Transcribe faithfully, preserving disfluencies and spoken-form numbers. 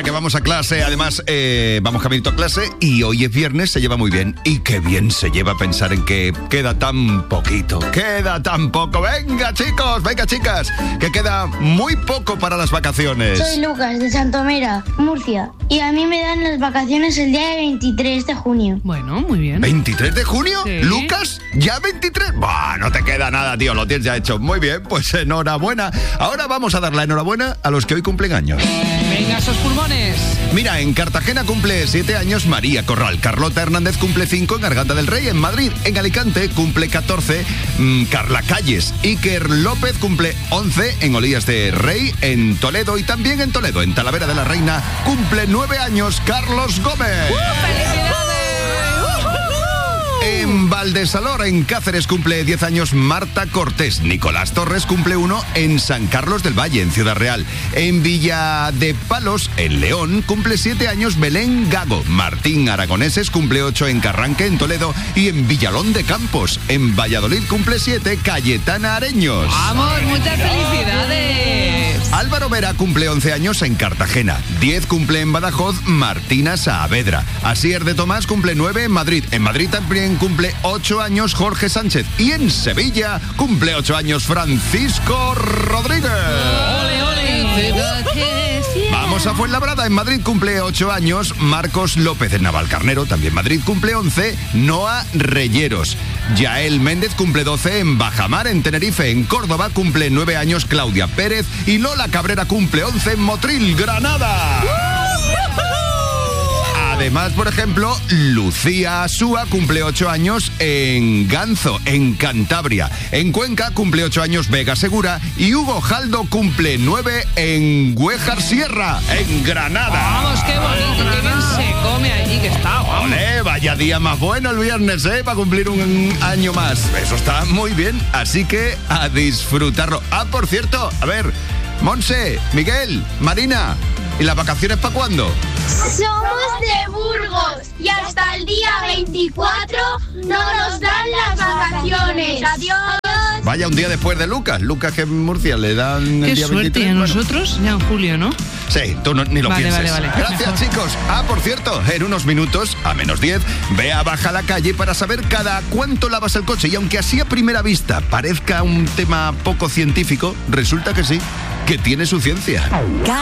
Que vamos a clase, además eh, vamos caminito a clase y hoy es viernes, se lleva muy bien. Y qué bien se lleva pensar en que queda tan poquito, queda tan poco. Venga chicos, venga chicas, que queda muy poco para las vacaciones. Soy Lucas de Santomera, Murcia, y a mí me dan las vacaciones el día veintitrés de junio. Bueno, muy bien. ¿veintitrés de junio? Sí. ¿Lucas? ¿Ya veintitrés? Bah, no te queda nada, tío, lo tienes ya hecho. Muy bien, pues enhorabuena. Ahora vamos a dar la enhorabuena a los que hoy cumplen años. Venga, esos pulmones. Mira, en Cartagena cumple siete años María Corral. Carlota Hernández cumple cinco en Garganta del Rey. En Madrid, en Alicante, cumple catorce mmm, Carla Calles. Iker López cumple once en Olías de Rey. En Toledo y también en Toledo, en Talavera de la Reina, cumple nueve años Carlos Gómez. ¡Uh, felicidades! En Valdesalor, en Cáceres, cumple diez años Marta Cortés. Nicolás Torres cumple uno en San Carlos del Valle, en Ciudad Real. En Villa de Palos, en León, cumple siete años Belén Gago. Martín Aragoneses cumple ocho en Carranque, en Toledo. Y en Villalón de Campos, en Valladolid, cumple siete Cayetana Areños. ¡Vamos, muchas felicidades! Álvaro Vera cumple once años en Cartagena. diez cumple en Badajoz Martina Saavedra. Asier de Tomás cumple nueve en Madrid. En Madrid también cumple ocho años Jorge Sánchez. Y en Sevilla cumple ocho años Francisco Rodríguez. ¡Ole, ole! Vamos a Fuenlabrada. En Madrid cumple ocho años Marcos López. En Navalcarnero, también Madrid, cumple once Noa Reyeros. Yael Méndez cumple doce en Bajamar. En Tenerife, en Córdoba, cumple nueve años Claudia Pérez. Y Lola Cabrera cumple once en Motril, Granada. Además, por ejemplo, Lucía Asúa cumple ocho años en Ganzo, en Cantabria. En Cuenca cumple ocho años Vega Segura. Y Hugo Jaldo cumple nueve en Güéjar Sierra, en Granada. Vamos, qué bonito, qué bien se come allí que está. Vamos. Olé, vaya día más bueno el viernes, ¿eh? Para cumplir un año más. Eso está muy bien, así que a disfrutarlo. Ah, por cierto, a ver, Monse, Miguel, Marina, ¿y las vacaciones para cuándo? Somos de Burgos y hasta el día veinticuatro no nos dan las vacaciones. Adiós. Vaya, un día después de Lucas. Lucas, que en Murcia le dan el Qué día suerte, veintitrés. y a Bueno. nosotros ya en julio, ¿no? Sí, tú no, ni lo Vale, pienses. vale, vale. Gracias, Mejor. chicos. Ah, por cierto, en unos minutos, a menos diez, ve a Baja la Calle para saber cada cuánto lavas el coche. Y aunque así a primera vista parezca un tema poco científico, resulta que sí, que tiene su ciencia.